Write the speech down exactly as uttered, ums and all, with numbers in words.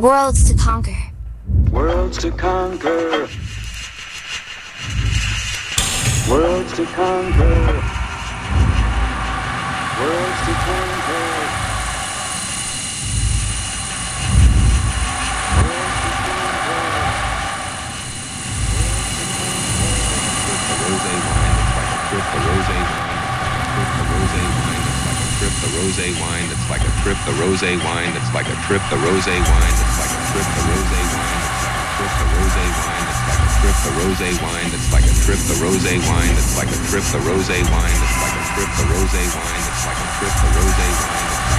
Worlds to conquer. Worlds to conquer. Worlds to conquer. Worlds to conquer. The rosé wine that's like a trip. The rosé wine that's like a trip. The rosé wine that's like a trip. The rosé wine that's like a trip. The rosé wine that's like a trip. The rosé wine that's like a trip. The rosé wine that's like a trip. The rosé wine that's like a trip. The rosé wine that's like a trip. The rosé wine.